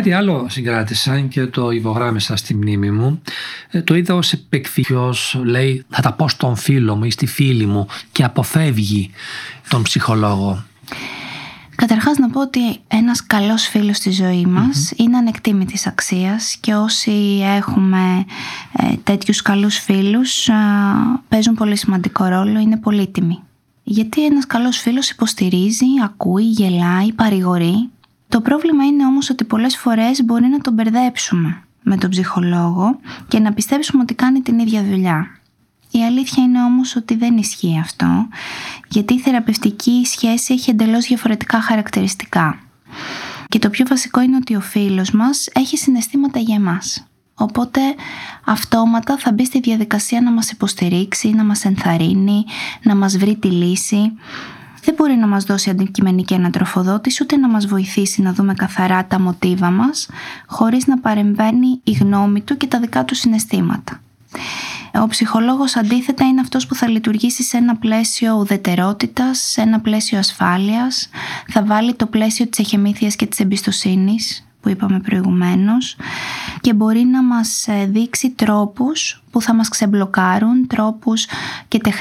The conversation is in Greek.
Κάτι άλλο συγκράτησα και το υπογράμμισα στη μνήμη μου. Το είδα ως επεκφυγός, λέει, θα τα πω στον φίλο μου ή στη φίλη μου, και αποφεύγει τον ψυχολόγο. Καταρχάς να πω ότι ένας καλός φίλος στη ζωή μας είναι ανεκτήμητης αξίας, και όσοι έχουμε τέτοιους καλούς φίλους παίζουν πολύ σημαντικό ρόλο, είναι πολύτιμοι. Γιατί ένας καλός φίλος υποστηρίζει, ακούει, γελάει, παρηγορεί. Το πρόβλημα είναι όμως ότι πολλές φορές μπορεί να τον μπερδέψουμε με τον ψυχολόγο και να πιστέψουμε ότι κάνει την ίδια δουλειά. Η αλήθεια είναι όμως ότι δεν ισχύει αυτό, γιατί η θεραπευτική σχέση έχει εντελώς διαφορετικά χαρακτηριστικά. Και το πιο βασικό είναι ότι ο φίλος μας έχει συναισθήματα για εμάς. Οπότε αυτόματα θα μπει στη διαδικασία να μας υποστηρίξει, να μας ενθαρρύνει, να μας βρει τη λύση. Δεν μπορεί να μας δώσει αντικειμενική ανατροφοδότηση, ούτε να μας βοηθήσει να δούμε καθαρά τα μοτίβα μας, χωρίς να παρεμβαίνει η γνώμη του και τα δικά του συναισθήματα. Ο ψυχολόγος αντίθετα είναι αυτός που θα λειτουργήσει σε ένα πλαίσιο ουδετερότητας, σε ένα πλαίσιο ασφάλειας, θα βάλει το πλαίσιο της εχεμήθειας και της εμπιστοσύνης που είπαμε προηγουμένως, και μπορεί να μας δείξει τρόπους που θα μας ξεμπλοκάρουν, τρόπους και τεχνικές